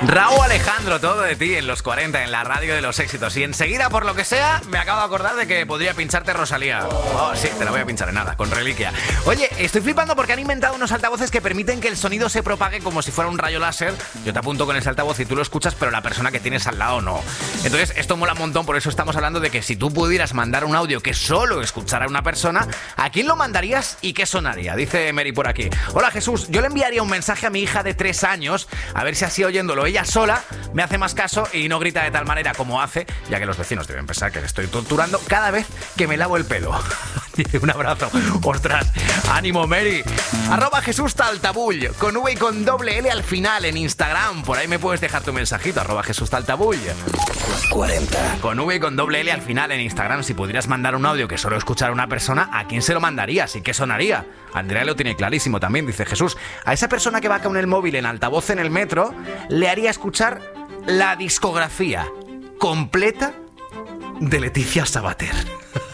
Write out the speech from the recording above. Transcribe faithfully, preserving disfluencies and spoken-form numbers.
Raúl Alejandro, todo de ti en los cuarenta, en la radio de los éxitos. Y enseguida, por lo que sea, me acabo de acordar de que podría pincharte Rosalía. Oh, sí, te la voy a pinchar en nada, con reliquia. Oye, estoy flipando porque han inventado unos altavoces que permiten que el sonido se propague como si fuera un rayo láser. Yo te apunto con ese altavoz y tú lo escuchas, pero la persona que tienes al lado no. Entonces, esto mola un montón, por eso estamos hablando de que si tú pudieras mandar un audio que solo escuchara una persona, ¿a quién lo mandarías y qué sonaría? Dice Mary por aquí. Hola Jesús, yo le enviaría un mensaje a mi hija de tres años, a ver si así oyéndolo ella sola me hace más caso y no grita de tal manera como hace, ya que los vecinos deben pensar que le estoy torturando cada vez que me lavo el pelo. Un abrazo. Ostras, ánimo Mary. Arroba Jesús Taltabull, con V y con doble L al final en Instagram. Por ahí me puedes dejar tu mensajito, arroba Jesús Taltabull. cuarenta. Con V y con doble L al final en Instagram. Si pudieras mandar un audio que solo escuchara una persona, ¿a quién se lo mandarías y qué sonaría? Andrea lo tiene clarísimo también, dice Jesús. A esa persona que va con el móvil en altavoz en el metro, le haría escuchar la discografía completa de Leticia Sabater.